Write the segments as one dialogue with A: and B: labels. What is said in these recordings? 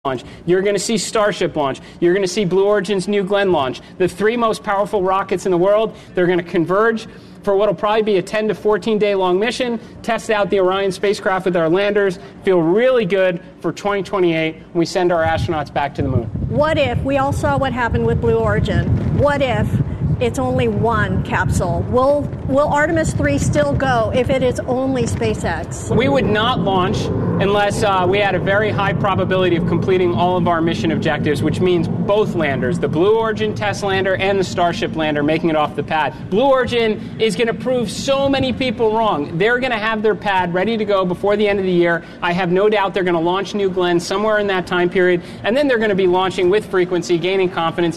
A: launch. You're going to see Starship launch. You're going to see Blue Origin's New Glenn launch. The three most powerful rockets in the world, they're going to converge for what will probably be a 10 to 14 day long mission, test out the Orion spacecraft with our landers, feel really good for 2028 when we send our astronauts back to the moon.
B: What if, we all saw what happened with Blue Origin, what if it's only one capsule? Will Artemis 3 still go if it is only SpaceX?
A: We would not launch unless we had a very high probability of completing all of our mission objectives, which means both landers, the Blue Origin test lander and the Starship lander, making it off the pad. Blue Origin is going to prove so many people wrong. They're going to have their pad ready to go before the end of the year. I have no doubt they're going to launch New Glenn somewhere in that time period, and then they're going to be launching with frequency, gaining confidence.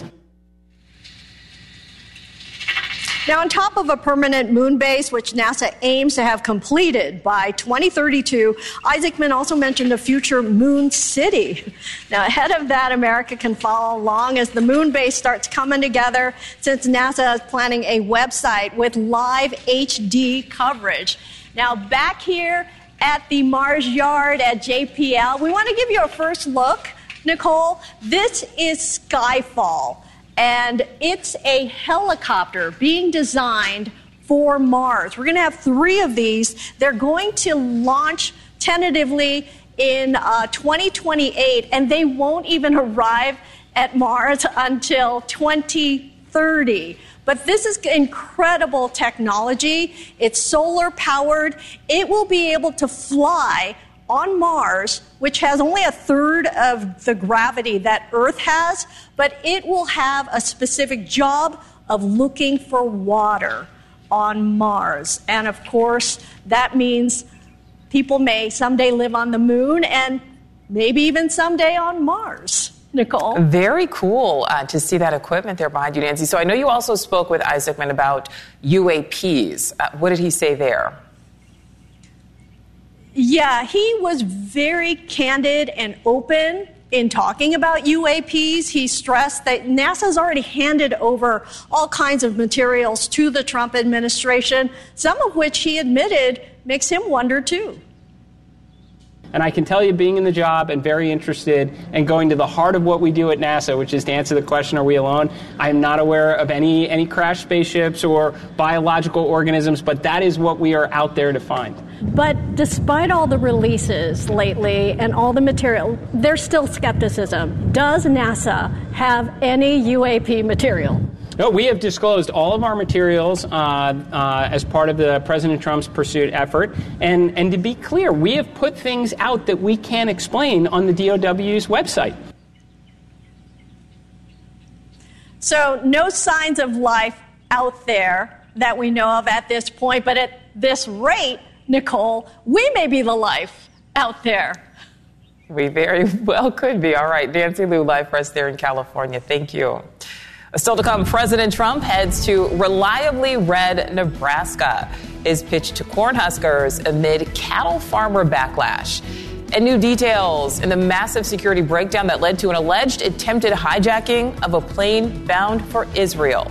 B: Now, on top of a permanent moon base, which NASA aims to have completed by 2032, Isaacman also mentioned a future moon city. Now, ahead of that, America can follow along as the moon base starts coming together, since NASA is planning a website with live HD coverage. Now, back here at the Mars Yard at JPL, we want to give you a first look, Nicole. This is Skyfall. And it's a helicopter being designed for Mars. We're going to have 3 of these. They're going to launch tentatively in 2028, and they won't even arrive at Mars until 2030. But this is incredible technology. It's solar powered. It will be able to fly on Mars, which has only a third of the gravity that Earth has, but it will have a specific job of looking for water on Mars. And of course, that means people may someday live on the moon and maybe even someday on Mars. Nicole?
C: Very cool to see that equipment there behind you, Nancy. So I know you also spoke with Isaacman about UAPs. What did he say there?
B: Yeah, he was very candid and open in talking about UAPs. He stressed that NASA's already handed over all kinds of materials to the Trump administration, some of which he admitted makes him wonder too.
A: And I can tell you, being in the job and very interested and going to the heart of what we do at NASA, which is to answer the question, are we alone? I am not aware of any crashed spaceships or biological organisms, but that is what we are out there to find.
B: But despite all the releases lately and all the material, there's still skepticism. Does NASA have any UAP material?
A: No, we have disclosed all of our materials as part of the President Trump's pursuit effort. And to be clear, we have put things out that we can't explain on the DOW's website.
B: So no signs of life out there that we know of at this point. But at this rate, Nicole, we may be the life out there.
C: We very well could be. All right, Nancy Liu, live for us there in California. Thank you. Still to come, President Trump heads to reliably red Nebraska. His pitch to Cornhuskers amid cattle farmer backlash. And new details in the massive security breakdown that led to an alleged attempted hijacking of a plane bound for Israel.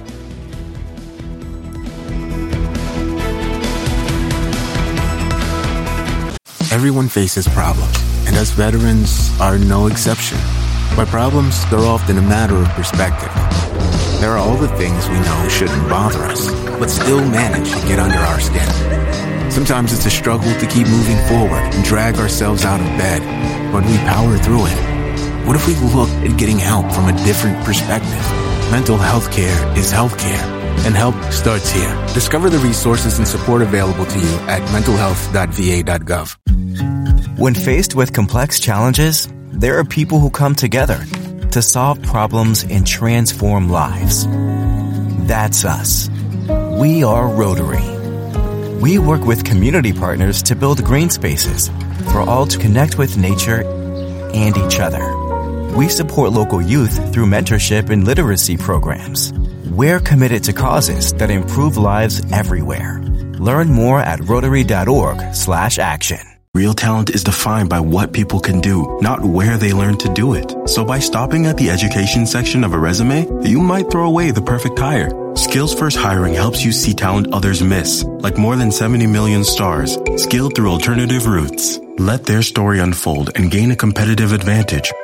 D: Everyone faces problems, and us veterans are no exception. By problems, they're often a matter of perspective. There are all the things we know shouldn't bother us, but still manage to get under our skin. Sometimes it's a struggle to keep moving forward and drag ourselves out of bed, but we power through it. What if we looked at getting help from a different perspective? Mental health care is healthcare, and help starts here. Discover the resources and support available to you at mentalhealth.va.gov.
E: When faced with complex challenges, there are people who come together to solve problems and transform lives. That's us. We are Rotary. We work with community partners to build green spaces for all to connect with nature and each other. We support local youth through mentorship and literacy programs. We're committed to causes that improve lives everywhere. Learn more at Rotary.org/action.
F: Real talent is defined by what people can do, not where they learn to do it. So by stopping at the education section of a resume, you might throw away the perfect hire. Skills First Hiring helps you see talent others miss, like more than 70 million stars, skilled through alternative routes. Let their story unfold and gain a competitive advantage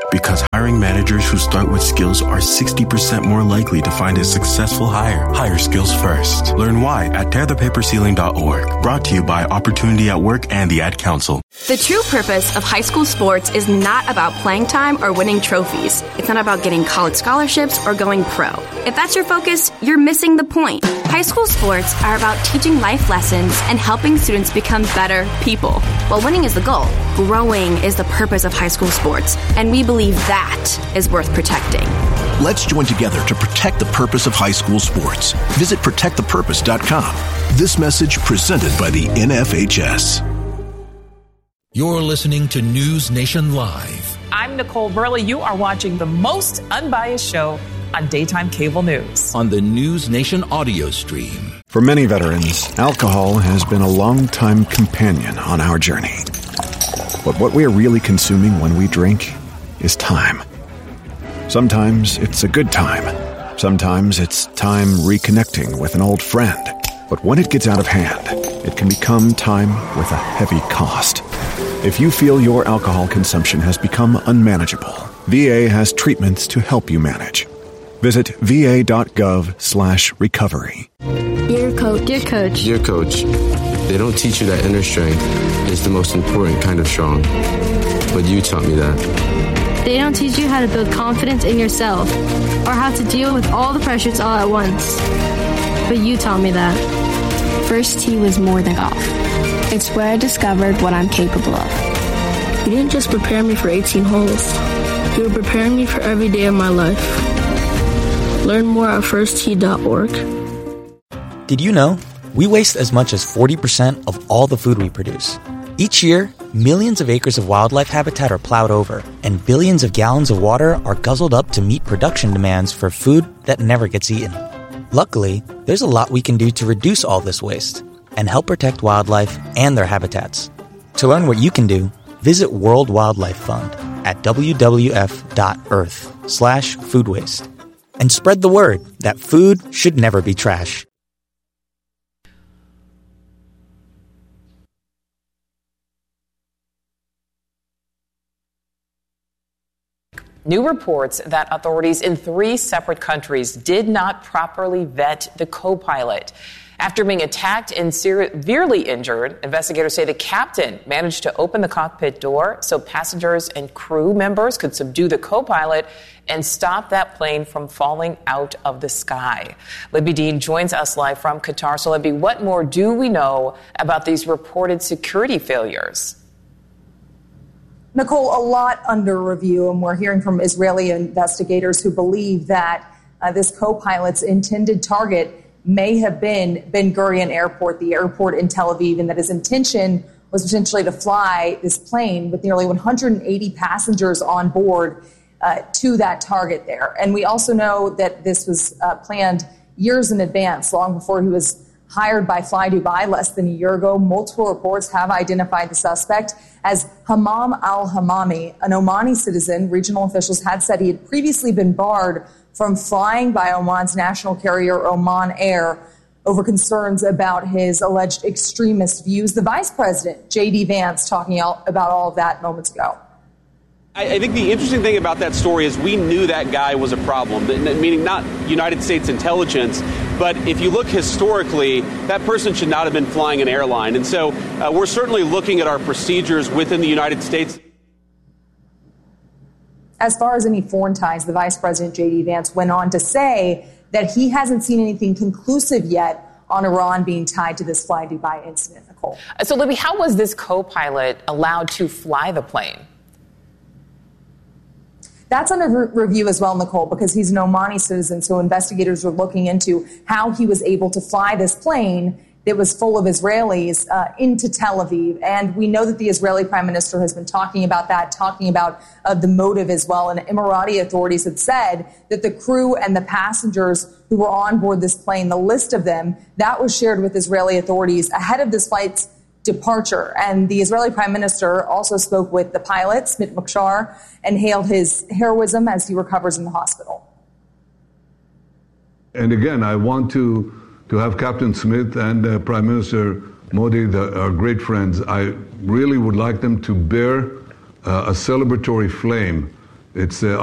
F: Because hiring managers who start with skills are 60% more likely to find a successful hire. Hire skills first. Learn why at tearthepaperceiling.org. Brought to you by Opportunity at Work and the Ad Council.
G: The true purpose of high school sports is not about playing time or winning trophies. It's not about getting college scholarships or going pro. If that's your focus, you're missing the point. High school sports are about teaching life lessons and helping students become better people. While winning is the goal, growing is the purpose of high school sports, and we believe that is worth protecting.
H: Let's join together to protect the purpose of high school sports. Visit protectthepurpose.com. This message presented by the NFHS.
I: You're listening to News Nation Live.
C: I'm Nicole Burley. You are watching the most unbiased show on daytime cable news.
I: On the News Nation audio stream.
J: For many veterans, alcohol has been a long-time companion on our journey. But what we are really consuming when we drink is time. Sometimes it's a good time. Sometimes it's time reconnecting with an old friend. But when it gets out of hand, it can become time with a heavy cost. If you feel your alcohol consumption has become unmanageable, VA has treatments to help you manage. Visit va.gov/recovery.
K: Dear Coach. Dear Coach.
L: Dear Coach, they don't teach you that inner strength is the most important kind of strong. But you taught me that.
K: They don't teach you how to build confidence in yourself or how to deal with all the pressures all at once. But you taught me that.
M: First tee was more than golf. It's where I discovered what I'm capable of.
K: You didn't just prepare me for 18 holes. You were preparing me for every day of my life. Learn more at firsttee.org.
N: Did you know we waste as much as 40% of all the food we produce? Each year, millions of acres of wildlife habitat are plowed over, and billions of gallons of water are guzzled up to meet production demands for food that never gets eaten. Luckily, there's a lot we can do to reduce all this waste and help protect wildlife and their habitats. To learn what you can do, visit World Wildlife Fund at wwf.earth/food waste. And spread the word that food should never be trash.
C: New reports that authorities in 3 separate countries did not properly vet the co-pilot. After being attacked and severely injured, investigators say the captain managed to open the cockpit door so passengers and crew members could subdue the co-pilot and stop that plane from falling out of the sky. Libby Dean joins us live from Qatar. So, Libby, what more do we know about these reported security failures?
O: Nicole, a lot under review, and we're hearing from Israeli investigators who believe that this co-pilot's intended target may have been Ben Gurion Airport, the airport in Tel Aviv, and that his intention was potentially to fly this plane with nearly 180 passengers on board to that target there. And we also know that this was planned years in advance, long before he was hired by Fly Dubai less than a year ago. Multiple reports have identified the suspect as Hammam al-Hammami, an Omani citizen. Regional officials had said he had previously been barred from flying by Oman's national carrier Oman Air over concerns about his alleged extremist views. The Vice President, J.D. Vance, talking about all of that moments ago.
P: I think the interesting thing about that story is we knew that guy was a problem, meaning not United States intelligence, but if you look historically, that person should not have been flying an airline. And so we're certainly looking at our procedures within the United States.
O: As far as any foreign ties, the Vice President, J.D. Vance, went on to say that he hasn't seen anything conclusive yet on Iran being tied to this Fly Dubai incident, Nicole.
C: So, Libby, how was this co-pilot allowed to fly the plane?
O: That's under review as well, Nicole, because he's an Omani citizen. So investigators are looking into how he was able to fly this plane that was full of Israelis into Tel Aviv. And we know that the Israeli prime minister has been talking about that, talking about the motive as well. And Emirati authorities had said that the crew and the passengers who were on board this plane, the list of them, that was shared with Israeli authorities ahead of this flight's departure. And the Israeli prime minister also spoke with the pilot, Smit Mokshar, and hailed his heroism as he recovers in the hospital.
Q: And again, I want to have Captain Smith and Prime Minister Modi, our great friends. I really would like them to bear a celebratory flame It's